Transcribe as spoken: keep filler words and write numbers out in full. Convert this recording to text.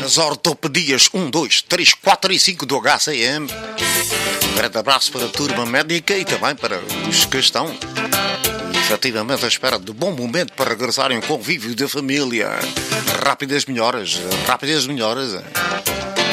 Nas ortopedias um, dois, três, quatro e cinco do H C M. Um grande abraço para a turma médica e também para os que estão efetivamente à espera de bom momento para regressarem ao convívio da família. Rápidas melhoras, rápidas melhoras.